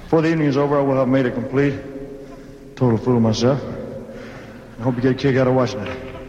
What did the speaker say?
Before the evening is over, I will have made it complete. Total fool of myself. I hope you get a kick out of watching it.